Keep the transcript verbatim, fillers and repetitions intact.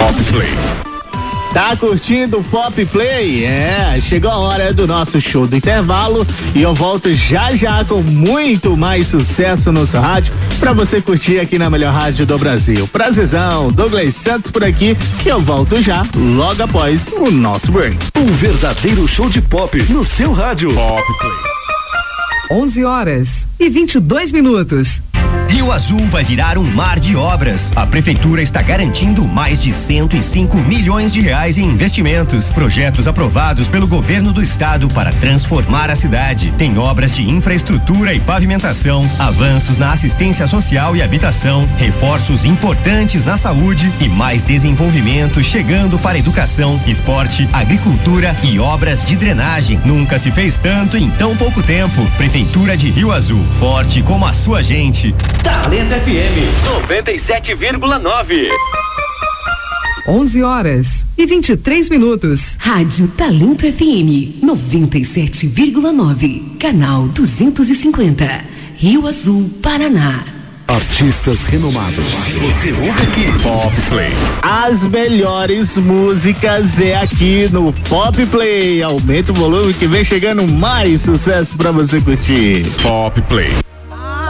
Pop Play. Tá curtindo o Pop Play? É, chegou a hora do nosso show do intervalo e eu volto já já com muito mais sucesso no seu rádio pra você curtir aqui na melhor rádio do Brasil. Prazerzão, Douglas Santos por aqui e eu volto já logo após o nosso break. Um verdadeiro show de pop no seu rádio. Pop Play. onze horas e vinte e dois minutos. Rio Azul vai virar um mar de obras. A prefeitura está garantindo mais de cento e cinco milhões de reais em investimentos. Projetos aprovados pelo governo do estado para transformar a cidade. Tem obras de infraestrutura e pavimentação, avanços na assistência social e habitação, reforços importantes na saúde e mais desenvolvimento chegando para educação, esporte, agricultura e obras de drenagem. Nunca se fez tanto em tão pouco tempo. Prefeitura de Rio Azul, forte como a sua gente. Talento F M noventa e sete vírgula nove. onze horas e vinte e três minutos. Rádio Talento F M noventa e sete vírgula nove, canal duzentos e cinquenta, Rio Azul, Paraná. Artistas renomados. Você ouve aqui. Pop Play. As melhores músicas é aqui no Pop Play. Aumenta o volume que vem chegando mais sucesso pra você curtir. Pop Play.